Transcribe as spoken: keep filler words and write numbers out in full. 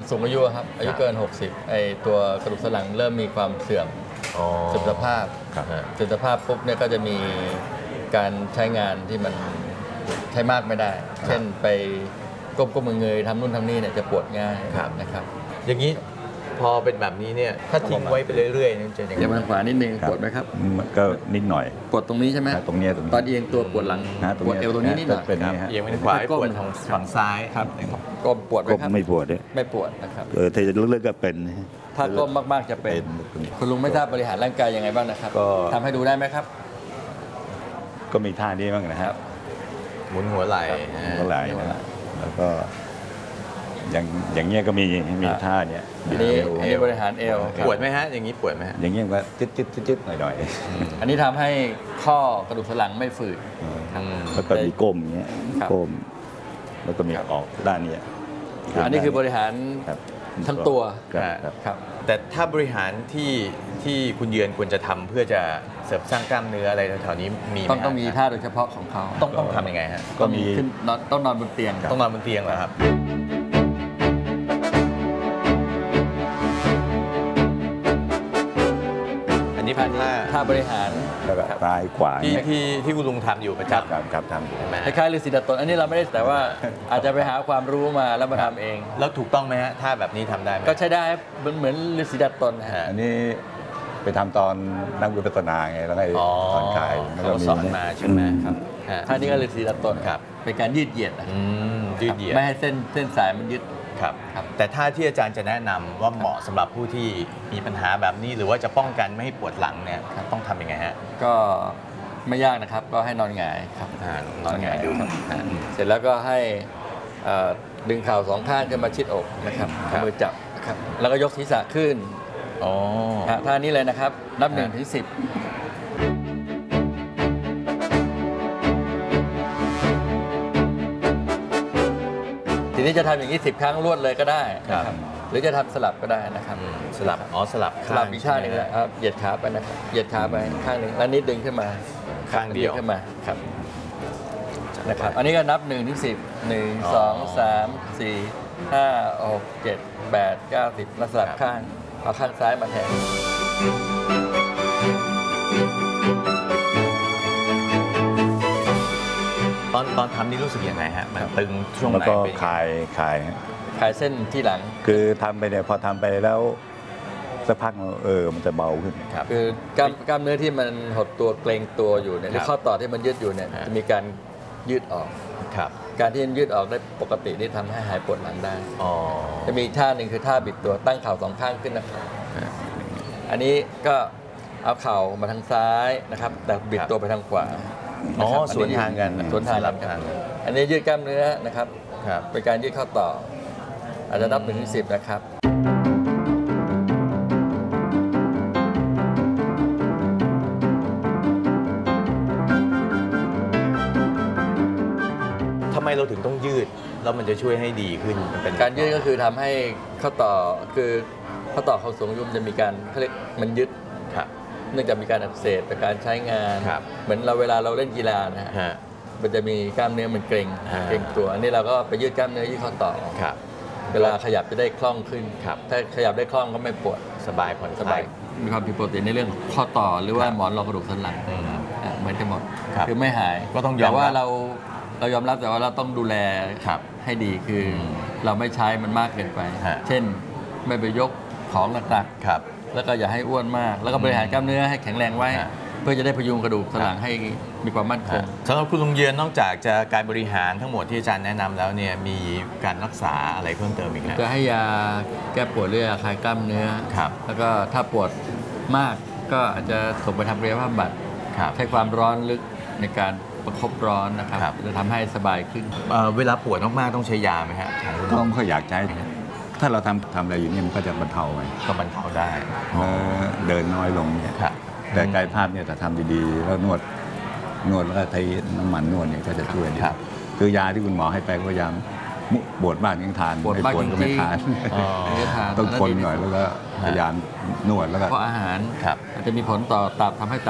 สูงอายุครับอายุเกินหกสิบไอตัวกระดูกสันหลังเริ่มมีความเสื่อมเสื่อมสภาพเสื่อมสภาพปุ๊บเนี่ยก็จะมีการใช้งานที่มันใช้มากไม่ได้เช่นไปก้มก้มเงยทำนู่นทำนี่เนี่ยจะปวดง่ายนะครับอย่างนี้พอเป็นแบบนี้เนี่ยถ้าทิ้งไว้ไปเรื่อยๆนี่จะยังไงเดี๋ยวมาขวานิดนึงปวดไหมครับก็นิดหน่อยปวดตรงนี้ใช่ไหมตรงนี้ตรงนี้ตอนเอียงตัวปวดหลังปวดเอวตรงนี้นิดหน่อยเอียงไปขวาปวดฝั่งซ้ายครับก้มปวดไหมครับไม่ปวดเลยไม่ปวดนะครับเออถ้าจะเลิกๆก็เป็นถ้าก้มมากๆจะเป็นคุณลุงไม่ทราบบริหารร่างกายยังไงบ้างนะครับทำให้ดูได้ไหมครับก็มีท่านี้บ้างนะครับหมุนหัวไหล่หัวไหล่แล้วก็อย่างอย่างเงี้ยก็มีมีท่าเนี้ยอันนี้อันนี้บริหารเอวปวดไหมฮะอย่างนี้ปวดไหมฮะอย่างเงี้ยก็จิ๊ดจิ๊ดจิ๊ดหน่อยหน่อยอันนี้ทำให้ข้อกระดูกสันหลังไม่ฝืดแล้วก็มีก้มเงี้ยก้มแล้วก็มีออกด้านนี้อันนี้คือบริหารทั้งตัวครับแต่ถ้าบริหารที่ที่คุณเยือนควรจะทำเพื่อจะเสริมสร้างกล้ามเนื้ออะไรแถวๆนี้มีต้องต้องมีท่าโดยเฉพาะของเขาต้องต้องทำยังไงฮะก็มีขึ้นต้องนอนบนเตียงต้องนอนบนเตียงเหรอครับอันนี้เป็นท่าท่าบริหารซ้ายขวาที่ที่ที่คุณลุงทำอยู่ประจำครับครับทำคล้ายๆฤาษีดัดตนอันนี้เราไม่ได้แต่ว่าอาจจะไปหาความรู้มาแล้วมาทำเองแล้วถูกต้องไหมฮะท่าแบบนี้ทำได้ไหมก็ใช้ได้เหมือนเหมือนฤาษีดัดตนฮะอันนี้ไปทำตอนนักวิปัสสนาไงแล้วให้สอนกายเขาสอนมาใช่ไหมครับท่านี้ก็ฤาษีดัดตนเป็นการยืดเหยียดยืดเหยียดไม่ให้เส้นเส้นสายมันยึดครับแต่ท่าที่อาจารย์จะแนะนำว่าเหมาะสำหรับผู้ที่มีปัญหาแบบนี้หรือว่าจะป้องกันไม่ให้ปวดหลังเนี่ยต้องทำยังไงฮะก็ไม่ยากนะครับก็ให้นอนหงายครับนอนหงายดูเสร็จแล้วก็ให้ดึงเข่าสองข้างขึ้นมาชิดอกนะครับมือจับนะครับแล้วก็ยกศีรษะขึ้นอ๋อท่านี้เลยนะครับนับหนึ่งถึงสิบทีนี้จะทำอย่างนี้สิบครั้งรวดเลยก็ได้นะครับหรือจะทำสลับก็ได้นะครับสลับอ๋อสลับสลับอีกข้างหนึ่งนะครับเหยียดขาไปนะครับเหยียดขาไปข้างหนึ่งแล้วนี้ดึงขึ้นมาข้างเดียวขึ้นมาครับนะครับอันนี้ก็นับหนึ่งถึงสิบหนึ่งสองสามสี่ห้าหกเจ็ดแปดเก้าสิบแล้วสลับข้างเอาข้างซ้ายมาแทนตอนตอนทำนี่รู้สึกยังไงฮะมันตึงช่วงไหนแล้วก็คลายคลายคลายเส้นที่หลังคือทำไปเนี่ยพอทำไปแล้วสักพักเออมันจะเบาขึ้นครับคือกล้ามกล้ามเนื้อที่มันหดตัวเกร็งตัวอยู่เนี่ยหรือข้อต่อที่มันยืดอยู่เนี่ยจะมีการยืดออกครับการที่ยืดออกได้ปกตินี่ทำให้หายปวดหลังได้จะมีท่าหนึ่งคือท่าบิดตัวตั้งเข่าสองข้างขึ้นนะครับอันนี้ก็เอาเข่ามาทางซ้ายนะครับแต่บิดตัวไปทางขวาอ๋อสวนทางกันสวนทางกันอันนี้ยืดกล้ามเนื้อนะครับเป็นการยืดข้อต่ออาจจะนับหนึ่งถึงสิบนะครับทำไมเราถึงต้องยืดแล้วมันจะช่วยให้ดีขึ้นเป็นการยืดก็คือทำให้ข้อต่อคือข้อต่อของสูงอายุจะมีการเขาเรียกมันยึดเนื่องจากมีการอักเสบจากการใช้งานเหมือนเราเวลาเราเล่นกีฬานะฮะมันจะมีกล้ามเนื้อมันเกร็งเกร็งตัวอันนี้เราก็ไปยืดกล้ามเนื้อยืดข้อต่อเวลาขยับจะได้คล่องขึ้นถ้าขยับได้คล่องก็ไม่ปวดสบายผ่อนสบายมีความผิดปกติในเรื่องข้อต่อหรือว่าหมอนรองกระดูกสันหลังเหมือนกันหมดคือไม่หายก็ต้องยอมแต่ว่าเราเรายอมรับแต่ว่าเราต้องดูแลให้ดีคือเราไม่ใช้มันมากเกินไปเช่นไม่ไปยกของหนักๆแล้วก็อย่าให้อ้วนมากแล้วก็บริหารกล้ามเนื้อให้แข็งแรงไว้เพื่อจะได้พยุงกระดูกสันหลังให้มีความมั่นคงสำหรับคุณลุงเยือนนอกจากจะการบริหารทั้งหมดที่อาจารย์แนะนำแล้วเนี่ยมีการรักษาอะไรเพิ่มเติมอีกไหมก็ให้ยาแก้ปวดเรื่อยคลายกล้ามเนื้อแล้วก็ถ้าปวดมากก็อาจจะส่งไปทำกายภาพบำบัดใช้ความร้อนลึกในการประคบร้อนนะครับจะทำให้สบายขึ้นเวลาปวดมากๆต้องใช้ยาไหมฮะต้องเขาอยากใช้ถ้าเราทำทำอะไรอยู่นี่มันก็จะบรรเทาไปก็บรรเทาได้เดินน้อยลงเนี่ยแต่กายภาพเนี่ยแต่ทำดีๆแล้วนวดนวดแล้วก็ใช้น้ำมันนวดเนี่ยก็จะช่วยดีคือยาที่คุณหมอให้ไปก็พยายามปวดมากยังทานไม่ปวดก็ไม่ทานต้องทนหน่อยแล้วก็พยายามนวดแล้วก็เพราะอาหารอาจจะมีผลต่อตับทำให้